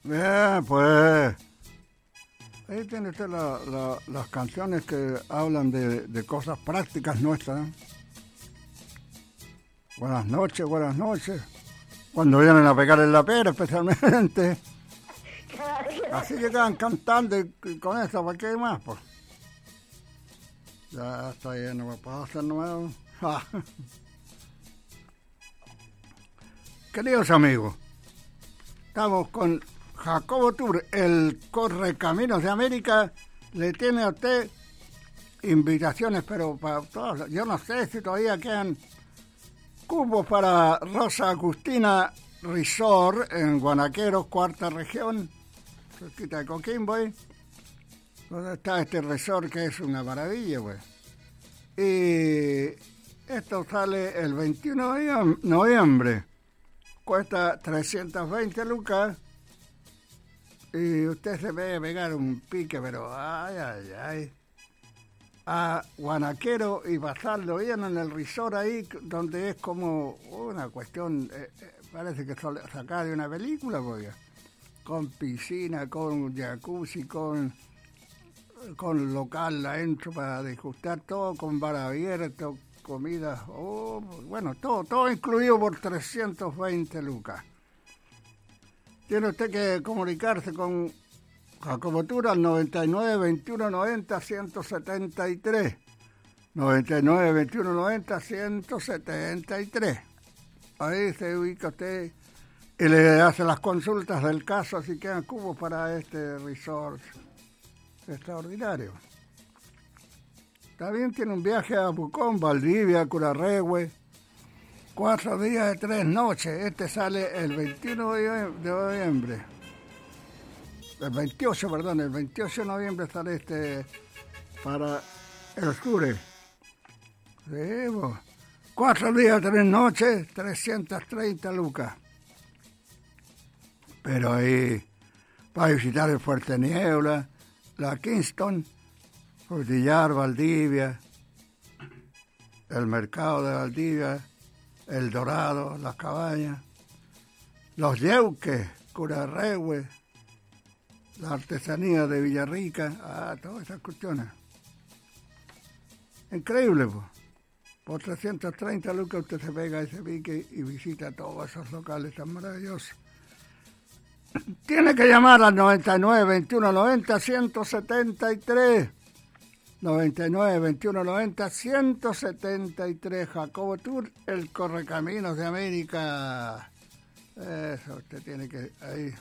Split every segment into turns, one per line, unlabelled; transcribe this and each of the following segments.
Bien, pues. Ahí tiene usted las canciones que hablan de cosas prácticas nuestras. Buenas noches, buenas noches. Cuando vienen a pegar en la pera, especialmente. Así llegan cantando y con eso, ¿para qué más? Pues ya está lleno, me puedo hacer nuevo. Queridos amigos, estamos con Jacobo Tour, el Correcaminos de América. Le tiene a usted invitaciones, pero para todos. Yo no sé si todavía quedan cupos para Rosa Agustina Resort en Guanaqueros, cuarta región, cerquita de Coquimbo, donde está este resort que es una maravilla, pues. Y esto sale el 21 de noviembre. Cuesta 320 lucas. Y usted se ve pegar un pique, pero ay. A Guanaquero y pasarlo bien en el resort ahí, donde es como una cuestión, parece que sacada de una película, pues, con piscina, con jacuzzi, con local adentro para degustar todo, con bar abierto, comida, bueno, todo incluido por 320 lucas. Tiene usted que comunicarse con Jacobo Tour al 99 21 90 173. 99 21 90 173. Ahí se ubica usted y le hace las consultas del caso si quedan cubos para este resort extraordinario. También tiene un viaje a Pucón, Valdivia, Curarrehue, 4 días de 3 noches. Este sale el 21 de noviembre. El 28 de noviembre sale este para el Sure. Sí, 4 días, 3 noches, 330 lucas. Pero ahí, para visitar el Fuerte Niebla, la Kingston, Frutillar, Valdivia, el mercado de Valdivia, el Dorado, las cabañas, los Yeuques, Curarrehue, la artesanía de Villarrica, todas esas cuestiones. Increíble, pues. Por 330 lucas usted se pega ese pique y visita todos esos locales tan maravillosos. Tiene que llamar al 99 21 90 173. 99 21 90 173. Jacobo Tour, el Correcaminos de América. Eso, usted tiene que ahí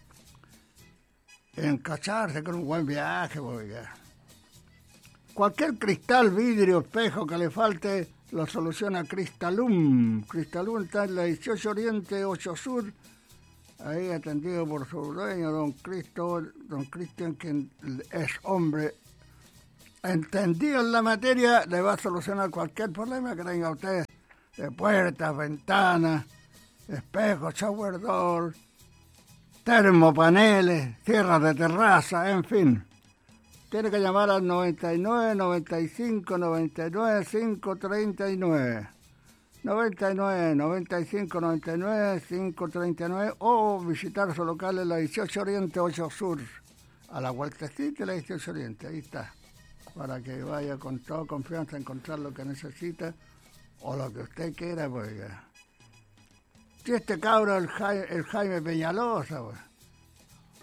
encacharse con un buen viaje, oiga. Cualquier cristal, vidrio, espejo que le falte, lo soluciona Cristalum. Cristalum está en la 18 Oriente, 8 Sur. Ahí atendido por su dueño, don Cristian, quien es hombre entendido en la materia, le va a solucionar cualquier problema que tenga usted de puertas, ventanas, espejos, shower door, termopaneles, tierras de terraza, en fin. Tiene que llamar al 99 95 99 539. 99 95 99 539 o visitar su local en la 18 Oriente 8 Sur, a la vueltecita de la 18 Oriente, ahí está, para que vaya con toda confianza a encontrar lo que necesita o lo que usted quiera, pues. Si este cabro, el Jaime Peñalosa, pues,